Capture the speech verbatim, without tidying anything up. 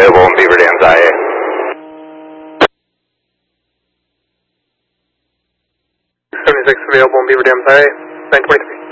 available in Beaver Dams I A. seventy-six available in Beaver Dams I A, nine twenty-three.